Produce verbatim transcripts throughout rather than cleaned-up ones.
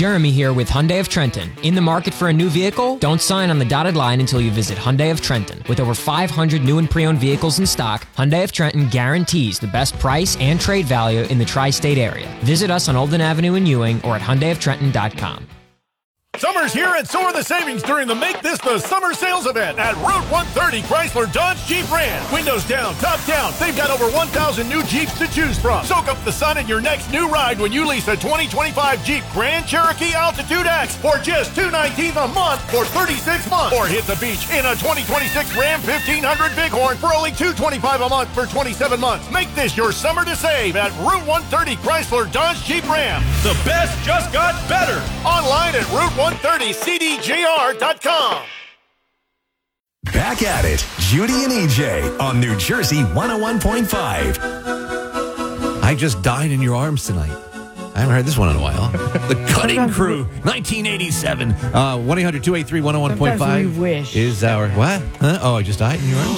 Jeremy here with Hyundai of Trenton. In the market for a new vehicle? Don't sign on the dotted line until you visit Hyundai of Trenton. With over five hundred new and pre-owned vehicles in stock, Hyundai of Trenton guarantees the best price and trade value in the tri-state area. Visit us on Olden Avenue in Ewing or at hyundai of trenton dot com. Summer's here and so are the savings during the Make This the Summer Sales event at Route one thirty Chrysler Dodge Jeep Ram. Windows down, top down. They've got over one thousand new Jeeps to choose from. Soak up the sun in your next new ride when you lease a twenty twenty-five Jeep Grand Cherokee Altitude X for just two hundred nineteen dollars a month for thirty-six months. Or hit the beach in a twenty twenty-six Ram fifteen hundred Bighorn for only two hundred twenty-five dollars a month for twenty-seven months. Make this your summer to save at Route one thirty Chrysler Dodge Jeep Ram. The best just got better. Online at Route one thirty C D J R dot com. Back at it, Judy and E J on New Jersey one oh one point five. I just died in your arms tonight. I haven't heard this one in a while. The Cutting Crew, nineteen eighty-seven. Uh, one eight hundred two eight three one oh one point five Sometimes we wish. is our... What? Huh? Oh, I just died in your arms?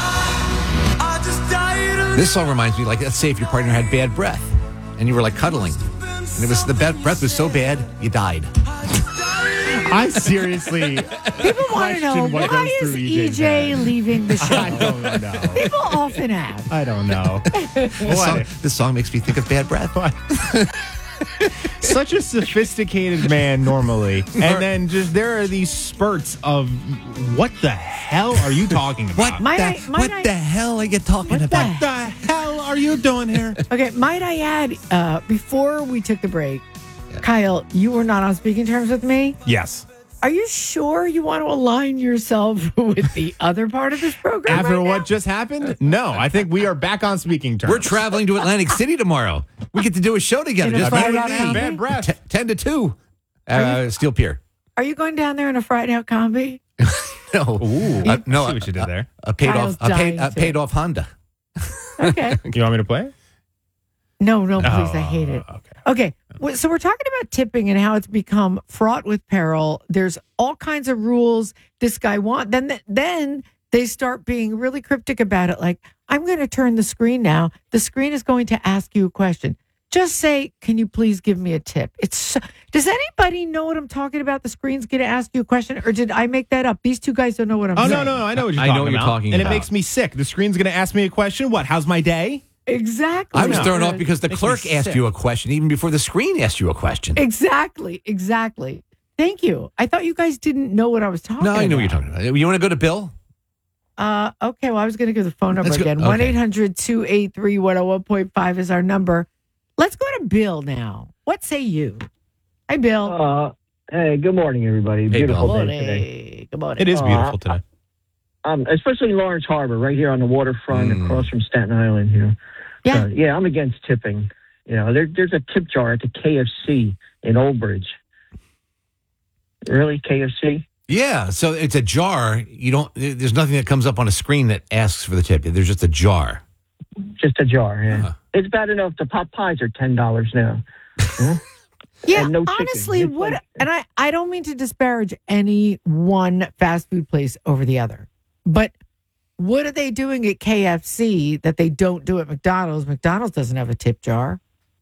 This song reminds me, like, let's say if your partner had bad breath and you were, like, cuddling. And it was the bad breath was so bad, you died. I seriously People want to know, what why goes is through E J head? leaving the show? I don't know. People often ask. I don't know. This song, this song makes me think of bad breath. Such a sophisticated man normally, and then just there are these spurts of what the hell are you talking about? What, Might the, I- might what I- the hell are you talking What the about? What the hell are you doing here? Okay, might I add, uh, before we took the break, Kyle, you were not on speaking terms with me. Yes. Are you sure you want to align yourself with the other part of this program? After right what now? just happened? No, I think we are back on speaking terms. We're traveling to Atlantic City tomorrow. We get to do a show together. In a Just Friday about night. bad breath. T- ten to two. Uh, Steel Pier. Are you going down there in a fried out combi? No. Ooh, Uh, no. see what you did there. A paid Kyle's off. A paid, dying a to. paid off Honda. Okay. You want me to play? No, no, please, Oh, I hate it. okay. Okay, well, so we're talking about tipping and how it's become fraught with peril. There's all kinds of rules this guy want. Then, then they start being really cryptic about it. Like, I'm going to turn the screen now. The screen is going to ask you a question. Just say, "Can you please give me a tip?" It's so, does anybody know what I'm talking about? The screen's going to ask you a question, or did I make that up? These two guys don't know what I'm Oh, saying. no, no, I know what you're I know talking what you're about. talking and about. it makes me sick. The screen's going to ask me a question. What? How's my day? Exactly. I was No. thrown off because the Makes me clerk asked sick. you a question even before the screen asked you a question. Exactly. Exactly. Thank you. I thought you guys didn't know what I was talking No, about. I know what you're talking about. You want to go to Bill? Uh, okay, well, I was going to give the phone number Let's go- again. okay. one eight hundred two eight three one oh one point five is our number. Let's go to Bill now. What say you? Hi, Bill. Uh, hey, good morning, everybody. Hey, Beautiful Bill. day today. Hey, good morning. It is Uh, beautiful today. Um, especially Lawrence Harbor, right here on the waterfront, Mm. across from Staten Island. You know, Yeah. Uh, yeah, I'm against tipping. You know, there, there's a tip jar at the K F C in Old Bridge. Really, K F C? Yeah. So it's a jar. You don't. There's nothing that comes up on a screen that asks for the tip. There's just a jar. Just a jar. Yeah, Uh-huh. it's bad enough. The pot pies are ten dollars now. Yeah, and no chicken. honestly, It's what? like- and I, I don't mean to disparage any one fast food place over the other, but what are they doing at K F C that they don't do at McDonald's? McDonald's doesn't have a tip jar.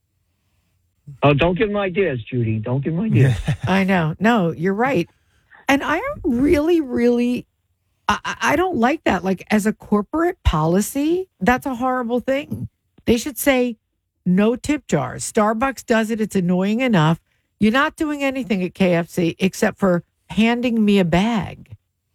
Oh, don't give them ideas, Judy. Don't give them ideas. I know. No, you're right. And I really, really, I, I I don't like that. Like, as a corporate policy, that's a horrible thing. They should say no tip jars. Starbucks does it. It's annoying enough. You're not doing anything at K F C except for handing me a bag.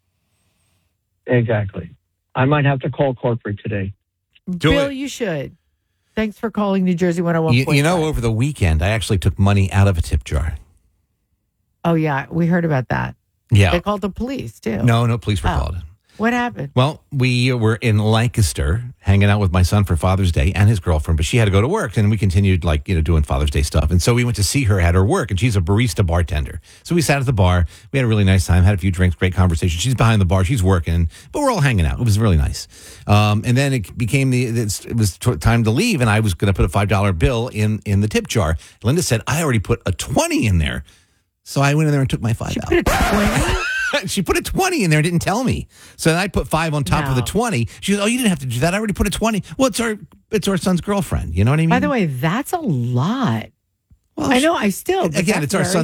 Exactly. I might have to call corporate today. Do Bill, it. you should. Thanks for calling New Jersey one oh one point You, five. you know, over the weekend, I actually took money out of a tip jar. Oh, yeah. We heard about that. Yeah. They called the police, too. No, no police were Oh. called. What happened? Well, we were in Lancaster hanging out with my son for Father's Day and his girlfriend, but she had to go to work, and we continued, like, you know, doing Father's Day stuff. And so we went to see her at her work, and she's a barista bartender. So we sat at the bar. We had a really nice time, had a few drinks, great conversation. She's behind the bar. She's working, but we're all hanging out. It was really nice. Um, and then it became the, it's, it was t- time to leave, and I was going to put a five dollar bill in, in the tip jar. Linda said, I already put a twenty in there. So I went in there and took my five She out. put a twenty? She put a twenty in there and didn't tell me. So then I put five on top of the No. twenty. She goes, oh, you didn't have to do that. I already put a twenty. Well, it's our it's our son's girlfriend. You know what I mean? By the way, that's a lot. well, I know. I still. but Again, that's it's our very son's